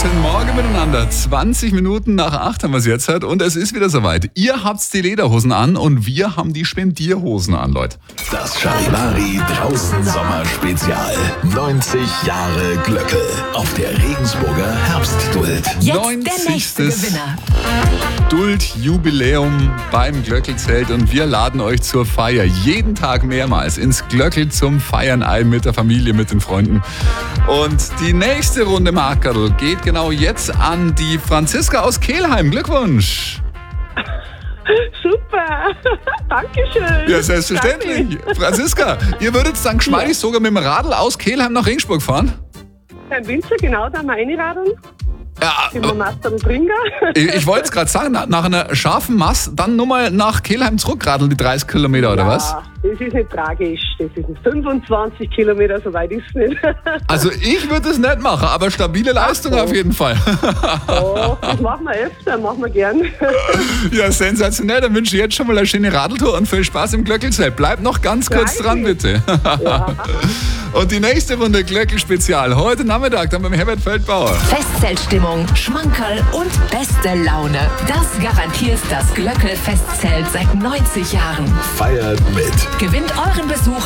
Guten Morgen miteinander. 20 Minuten nach 8 haben wir es jetzt halt und es ist wieder soweit. Ihr habt die Lederhosen an und wir haben die Spendierhosen an, Leute. Das Charivari draußen Sommer Spezial. 90 Jahre Glöckl auf der Regensburger Herbstduld. Jetzt 90. der nächste Gewinner. Duld-Jubiläum beim Glöckl-Zelt und wir laden euch zur Feier jeden Tag mehrmals ins Glöckl zum Feiern ein mit der Familie, mit den Freunden. Und die nächste Runde Markerl geht genau jetzt an die Franziska aus Kelheim. Glückwunsch! Super, Dankeschön. Ja, selbstverständlich. Franziska, ihr würdet dann geschmeidig sogar mit dem Radl aus Kelheim nach Regensburg fahren? Ein Winzer, genau, da mal reinradeln. Ja, Sind wir Master und Bringer. ich wollte es gerade sagen, nach einer scharfen Mass, dann nur mal nach Kelheim zurückradeln, die 30 Kilometer, oder was? Ja, das ist nicht tragisch. Das sind 25 Kilometer, so weit ist es nicht. Also ich würde es nicht machen, aber stabile Leistung auf jeden Fall. Oh, das machen wir öfter, machen wir gern. Ja, sensationell. Dann wünsche ich jetzt schon mal eine schöne Radeltour und viel Spaß im Glöckl-Zelt. Bleibt noch ganz kurz dran, bitte. Ja. Und die nächste Runde Glöckl-Spezial. Heute Nachmittag dann beim Herbert Feldbauer. Festzeltstimmung, Schmankerl und beste Laune. Das garantiert das Glöckl-Festzelt seit 90 Jahren. Feiert mit. Gewinnt euren Besuch